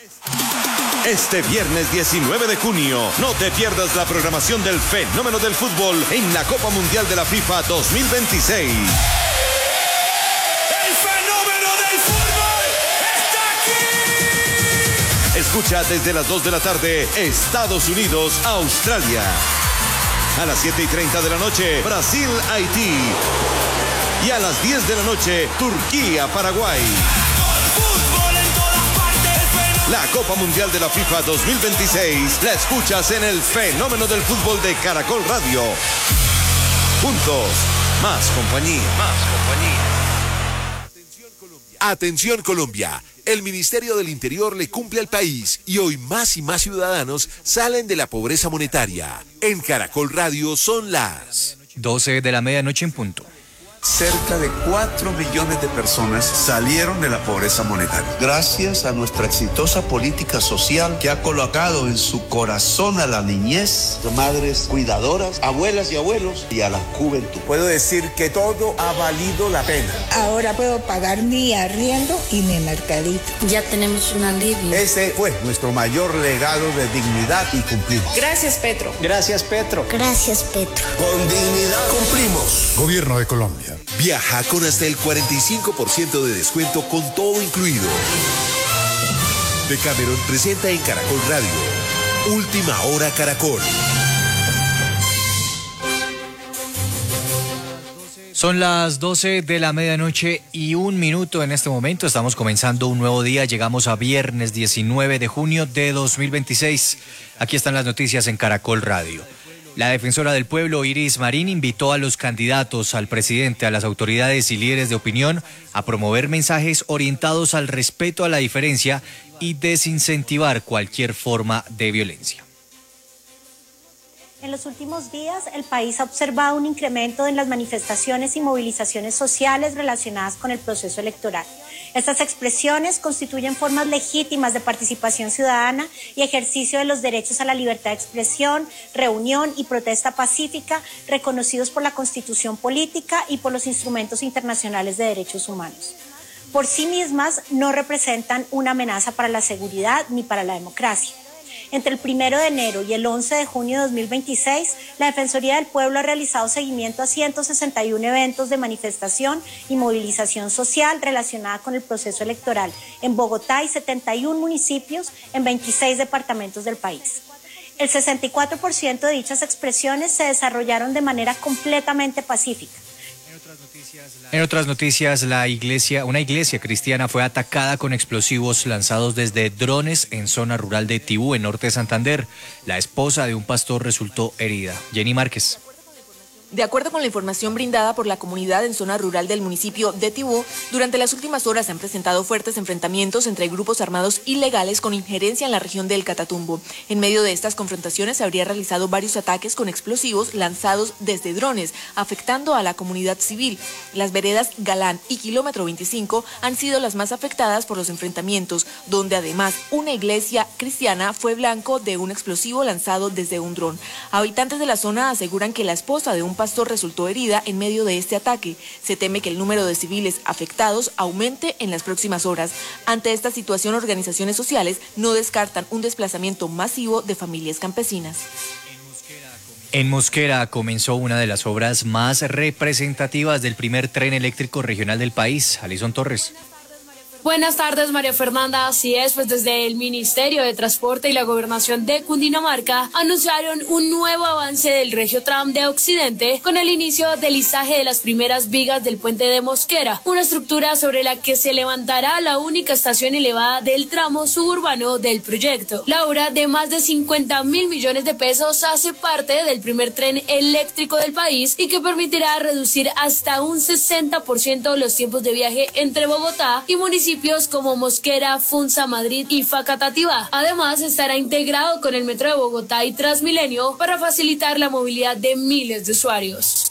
Este viernes 19 de junio, no te pierdas la programación del fenómeno del fútbol en la Copa Mundial de la FIFA 2026. ¡El fenómeno del fútbol está aquí! Escucha desde las 2 de la tarde, Estados Unidos, Australia. A las 7:30 de la noche, Brasil, Haití. Y a las 10 de la noche, Turquía, Paraguay. La Copa Mundial de la FIFA 2026 la escuchas en el fenómeno del fútbol de Caracol Radio. Juntos, más compañía. Atención Colombia, el Ministerio del Interior le cumple al país y hoy más y más ciudadanos salen de la pobreza monetaria. En Caracol Radio son las 12 de la medianoche en punto. Cerca de 4 millones de personas salieron de la pobreza monetaria. Gracias a nuestra exitosa política social que ha colocado en su corazón a la niñez, madres cuidadoras, abuelas y abuelos y a la juventud. Puedo decir que todo ha valido la pena. Ahora puedo pagar mi arriendo y mi mercadito. Ya tenemos un alivio. Ese fue nuestro mayor legado de dignidad y cumplir. Gracias, Petro. Gracias, Petro. Gracias, Petro. Con dignidad cumplimos. Gobierno de Colombia. Viaja con hasta el 45% de descuento con todo incluido. Decameron presenta en Caracol Radio. Última hora Caracol. Son las 12 de la medianoche y 1 minuto en este momento. Estamos comenzando un nuevo día. Llegamos a viernes 19 de junio de 2026. Aquí están las noticias en Caracol Radio. La defensora del pueblo, Iris Marín, invitó a los candidatos, al presidente, a las autoridades y líderes de opinión a promover mensajes orientados al respeto a la diferencia y desincentivar cualquier forma de violencia. En los últimos días, el país ha observado un incremento en las manifestaciones y movilizaciones sociales relacionadas con el proceso electoral. Estas expresiones constituyen formas legítimas de participación ciudadana y ejercicio de los derechos a la libertad de expresión, reunión y protesta pacífica reconocidos por la Constitución política y por los instrumentos internacionales de derechos humanos. Por sí mismas no representan una amenaza para la seguridad ni para la democracia. Entre el 1 de enero y el 11 de junio de 2026, la Defensoría del Pueblo ha realizado seguimiento a 161 eventos de manifestación y movilización social relacionada con el proceso electoral en Bogotá y 71 municipios en 26 departamentos del país. El 64% de dichas expresiones se desarrollaron de manera completamente pacífica. En otras noticias, una iglesia cristiana fue atacada con explosivos lanzados desde drones en zona rural de Tibú, en norte de Santander. La esposa de un pastor resultó herida. Jenny Márquez. De acuerdo con la información brindada por la comunidad en zona rural del municipio de Tibú, durante las últimas horas se han presentado fuertes enfrentamientos entre grupos armados ilegales con injerencia en la región del Catatumbo. En medio de estas confrontaciones se habría realizado varios ataques con explosivos lanzados desde drones, afectando a la comunidad civil. Las veredas Galán y Kilómetro 25 han sido las más afectadas por los enfrentamientos, donde además una iglesia cristiana fue blanco de un explosivo lanzado desde un dron. Habitantes de la zona aseguran que la esposa de un pastor resultó herida en medio de este ataque. Se teme que el número de civiles afectados aumente en las próximas horas. Ante esta situación, organizaciones sociales no descartan un desplazamiento masivo de familias campesinas. En Mosquera comenzó una de las obras más representativas del primer tren eléctrico regional del país. Alison Torres. Buenas tardes, María Fernanda. Así es, pues desde el Ministerio de Transporte y la Gobernación de Cundinamarca anunciaron un nuevo avance del Regiotram de Occidente con el inicio del izaje de las primeras vigas del puente de Mosquera, una estructura sobre la que se levantará la única estación elevada del tramo suburbano del proyecto. La obra de más de 50.000 millones de pesos hace parte del primer tren eléctrico del país y que permitirá reducir hasta un 60% los tiempos de viaje entre Bogotá y municipios como Mosquera, Funza, Madrid y Facatativá. Además, estará integrado con el Metro de Bogotá y Transmilenio para facilitar la movilidad de miles de usuarios.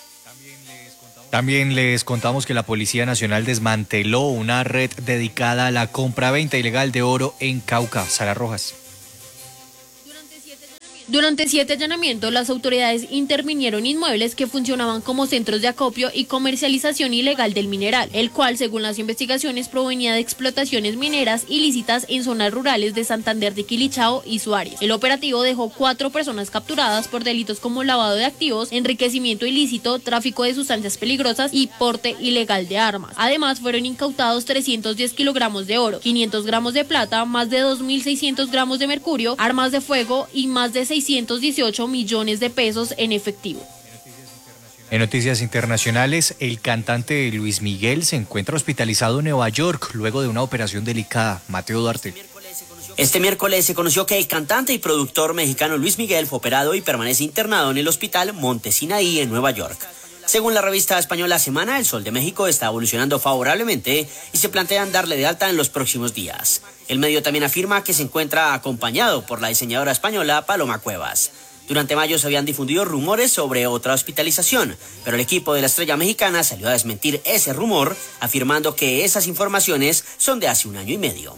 También les contamos que la Policía Nacional desmanteló una red dedicada a la compra-venta ilegal de oro en Cauca. Sara Rojas. Durante 7 allanamientos, las autoridades intervinieron inmuebles que funcionaban como centros de acopio y comercialización ilegal del mineral, el cual, según las investigaciones, provenía de explotaciones mineras ilícitas en zonas rurales de Santander de Quilichao y Suárez. El operativo dejó 4 personas capturadas por delitos como lavado de activos, enriquecimiento ilícito, tráfico de sustancias peligrosas y porte ilegal de armas. Además, fueron incautados 310 kilogramos de oro, 500 gramos de plata, más de 2.600 gramos de mercurio, armas de fuego y más de 618 millones de pesos en efectivo. En noticias internacionales, el cantante Luis Miguel se encuentra hospitalizado en Nueva York luego de una operación delicada. Mateo Duarte. Este miércoles se conoció que el cantante y productor mexicano Luis Miguel fue operado y permanece internado en el hospital Monte Sinaí en Nueva York. Según la revista española Semana, el Sol de México está evolucionando favorablemente y se plantean darle de alta en los próximos días. El medio también afirma que se encuentra acompañado por la diseñadora española Paloma Cuevas. Durante mayo se habían difundido rumores sobre otra hospitalización, pero el equipo de la estrella mexicana salió a desmentir ese rumor, afirmando que esas informaciones son de hace 1 año y medio.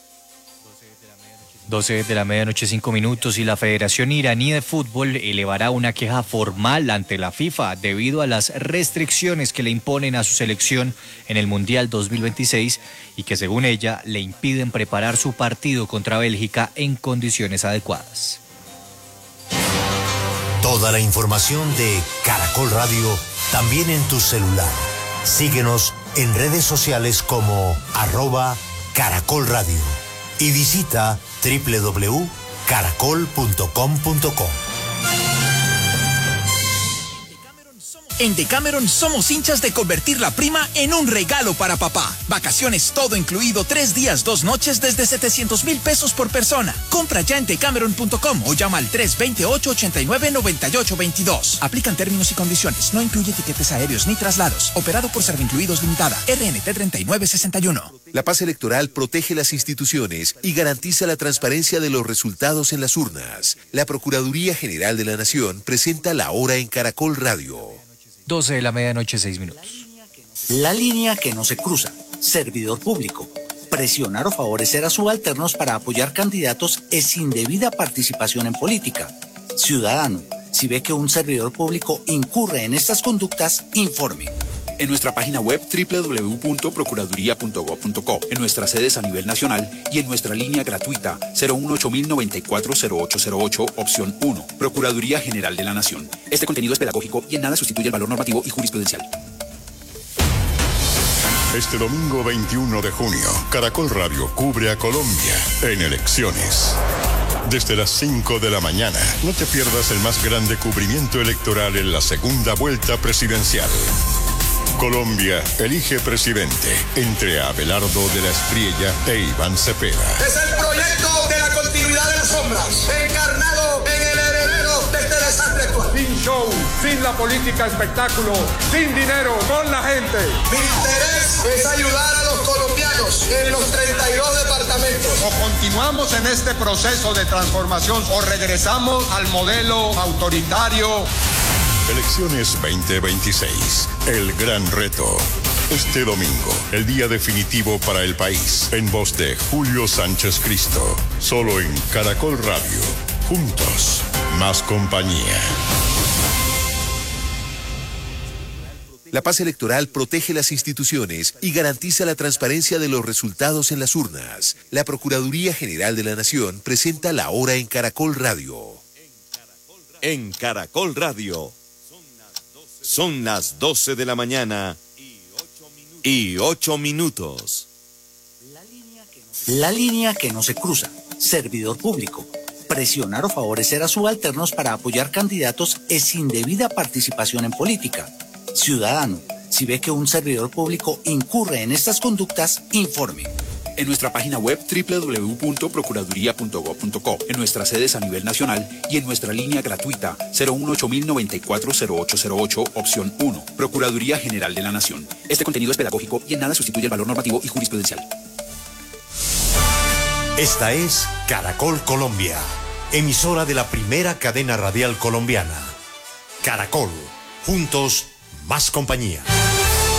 12 de la medianoche, 5 minutos, y la Federación Iraní de Fútbol elevará una queja formal ante la FIFA debido a las restricciones que le imponen a su selección en el Mundial 2026 y que, según ella, le impiden preparar su partido contra Bélgica en condiciones adecuadas. Toda la información de Caracol Radio también en tu celular. Síguenos en redes sociales como @Caracol Radio y visita www.caracol.com.co. En Decameron somos hinchas de convertir la prima en un regalo para papá. Vacaciones todo incluido, 3 días, 2 noches desde 700,000 pesos por persona. Compra ya en decameron.com o llama al 328-89-9822. Aplican términos y condiciones. No incluye tiquetes aéreos ni traslados. Operado por Servincluidos Limitada. RNT 3961. La paz electoral protege las instituciones y garantiza la transparencia de los resultados en las urnas. La Procuraduría General de la Nación presenta la hora en Caracol Radio. 12 de la medianoche, 6 minutos. La línea que no se cruza. Servidor público. Presionar o favorecer a subalternos para apoyar candidatos es sin debida participación en política. Ciudadano, si ve que un servidor público incurre en estas conductas, informe. En nuestra página web www.procuraduría.gov.co, en nuestras sedes a nivel nacional y en nuestra línea gratuita 018-094-0808, opción 1. Procuraduría General de la Nación. Este contenido es pedagógico y en nada sustituye el valor normativo y jurisprudencial. Este domingo 21 de junio, Caracol Radio cubre a Colombia en elecciones. Desde las 5 de la mañana, no te pierdas el más grande cubrimiento electoral en la segunda vuelta presidencial. Colombia elige presidente entre Abelardo de la Espriella e Iván Cepeda. Es el proyecto de la continuidad de las sombras, encarnado en el heredero de este desastre actual. Sin show, sin la política espectáculo, sin dinero, con la gente. Mi interés es ayudar a los colombianos en los 32 departamentos. O continuamos en este proceso de transformación o regresamos al modelo autoritario. Elecciones 2026, el gran reto. Este domingo, el día definitivo para el país, en voz de Julio Sánchez Cristo, solo en Caracol Radio. Juntos, más compañía. La paz electoral protege las instituciones y garantiza la transparencia de los resultados en las urnas. La Procuraduría General de la Nación presenta la hora en Caracol Radio. En Caracol Radio. Son las 12 de la mañana y 8 minutos. La línea que no se cruza. Servidor público. Presionar o favorecer a subalternos para apoyar candidatos es sin debida participación en política. Ciudadano, si ve que un servidor público incurre en estas conductas, informe. En nuestra página web www.procuraduría.gov.co, en nuestras sedes a nivel nacional y en nuestra línea gratuita 018-094-0808, opción 1. Procuraduría General de la Nación. Este contenido es pedagógico y en nada sustituye el valor normativo y jurisprudencial. Esta es Caracol Colombia, emisora de la primera cadena radial colombiana. Caracol, juntos, más compañía.